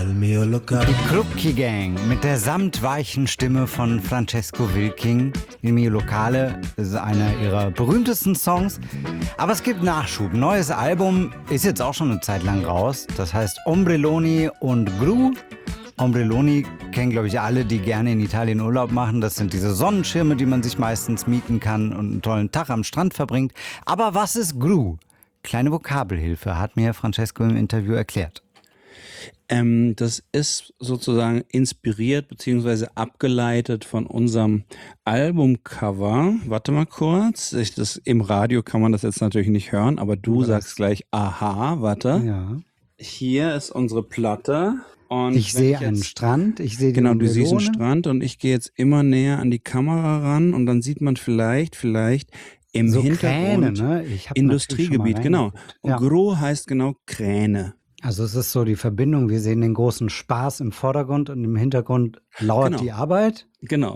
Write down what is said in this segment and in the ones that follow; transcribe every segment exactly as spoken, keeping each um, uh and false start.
al mio locale. Die Krupki Gang mit der samtweichen Stimme von Francesco Wilking. Il mio locale ist einer ihrer berühmtesten Songs. Aber es gibt Nachschub. Neues Album ist jetzt auch schon eine Zeit lang raus. Das heißt Ombrelloni und Gru. Ombrelloni kennen, glaube ich, alle, die gerne in Italien Urlaub machen. Das sind diese Sonnenschirme, die man sich meistens mieten kann und einen tollen Tag am Strand verbringt. Aber was ist Gru? Kleine Vokabelhilfe, hat mir Francesco im Interview erklärt. Ähm, das ist sozusagen inspiriert bzw. abgeleitet von unserem Albumcover. Warte mal kurz. Ich, das, im Radio kann man das jetzt natürlich nicht hören, aber du Was? sagst gleich, aha, warte. Ja. Hier ist unsere Platte. Und ich sehe einen Strand, ich sehe die Genau, du siehst einen Melone. Strand und ich gehe jetzt immer näher an die Kamera ran und dann sieht man vielleicht, vielleicht im so Hintergrund Kräne, ne? Ich hab Industriegebiet, genau. Und ja. Gru heißt genau Kräne. Also es ist so die Verbindung, wir sehen den großen Spaß im Vordergrund und im Hintergrund lauert Genau. die Arbeit. Genau.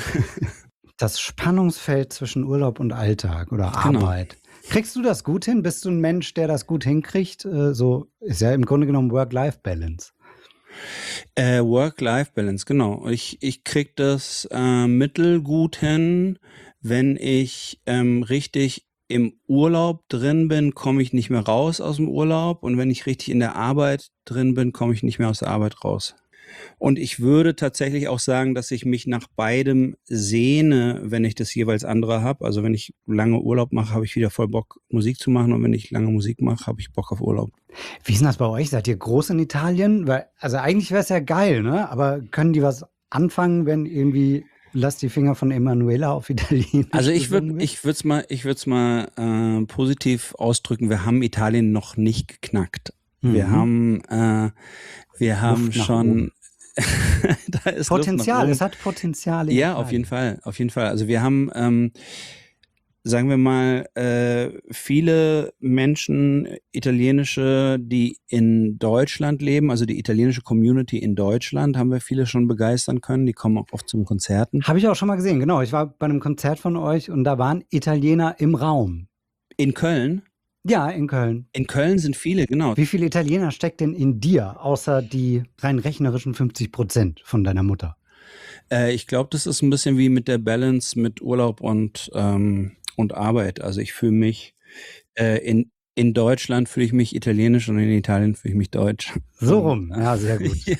Das Spannungsfeld zwischen Urlaub und Alltag oder Genau. Arbeit. Kriegst du das gut hin? Bist du ein Mensch, der das gut hinkriegt? So ist ja im Grunde genommen Work-Life-Balance. Äh, Work-Life-Balance, genau. Ich, ich krieg das äh, mittelgut hin. Wenn ich ähm, richtig im Urlaub drin bin, komme ich nicht mehr raus aus dem Urlaub. Und wenn ich richtig in der Arbeit drin bin, komme ich nicht mehr aus der Arbeit raus. Und ich würde tatsächlich auch sagen, dass ich mich nach beidem sehne, wenn ich das jeweils andere habe. Also wenn ich lange Urlaub mache, habe ich wieder voll Bock, Musik zu machen. Und wenn ich lange Musik mache, habe ich Bock auf Urlaub. Wie ist denn das bei euch? Seid ihr groß in Italien? Weil, also eigentlich wäre es ja geil, ne? Aber können die was anfangen, wenn irgendwie Lass die Finger von Emanuela auf Italienisch? Also ich würde ich würde es mal ich würde es mal äh, positiv ausdrücken. Wir haben Italien noch nicht geknackt. Mhm. Wir haben äh, wir haben schon da ist Potenzial. Es hat Potenzial. Ja, Italien. auf jeden Fall, auf jeden Fall. Also wir haben ähm, sagen wir mal, äh, viele Menschen, italienische, die in Deutschland leben, also die italienische Community in Deutschland, haben wir viele schon begeistern können. Die kommen auch oft zum Konzerten. Habe ich auch schon mal gesehen, genau. Ich war bei einem Konzert von euch und da waren Italiener im Raum. In Köln? Ja, in Köln. In Köln sind viele, genau. Wie viele Italiener steckt denn in dir, außer die rein rechnerischen fünfzig Prozent von deiner Mutter? Äh, ich glaube, das ist ein bisschen wie mit der Balance mit Urlaub und ähm, und Arbeit. Also ich fühle mich äh, in in Deutschland fühle ich mich italienisch und in Italien fühle ich mich deutsch. So rum, ja, sehr gut. Ja.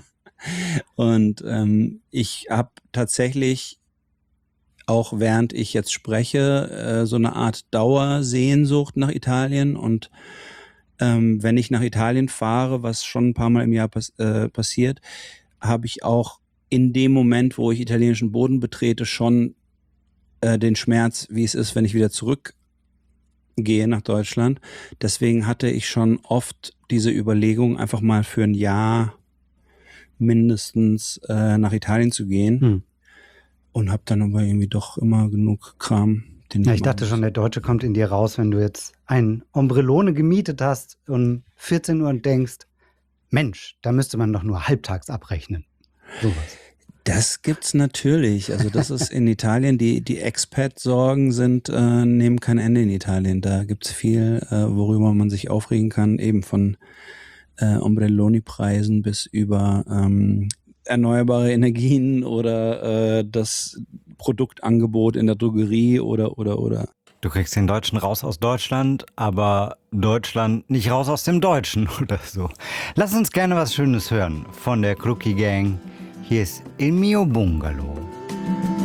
Und ähm, ich habe tatsächlich auch während ich jetzt spreche äh, so eine Art Dauersehnsucht nach Italien und ähm, wenn ich nach Italien fahre, was schon ein paar Mal im Jahr pass äh, passiert, habe ich auch in dem Moment, wo ich italienischen Boden betrete, schon den Schmerz, wie es ist, wenn ich wieder zurückgehe nach Deutschland. Deswegen hatte ich schon oft diese Überlegung, einfach mal für ein Jahr mindestens äh, nach Italien zu gehen. Hm. Und habe dann aber irgendwie doch immer genug Kram. Den ja, ich dachte schon, der Deutsche kommt in dir raus, wenn du jetzt ein Ombrellone gemietet hast um vierzehn Uhr und denkst, Mensch, da müsste man doch nur halbtags abrechnen. Sowas. Das gibt's natürlich. Also das ist in Italien, die die Expat-Sorgen sind, äh, nehmen kein Ende in Italien. Da gibt's viel, äh, worüber man sich aufregen kann, eben von äh, Ombrelloni-Preisen bis über ähm, erneuerbare Energien oder äh, das Produktangebot in der Drogerie oder oder oder. Du kriegst den Deutschen raus aus Deutschland, aber Deutschland nicht raus aus dem Deutschen oder so. Lass uns gerne was Schönes hören von der Krupki Gang. Hier ist Il mio bungalow.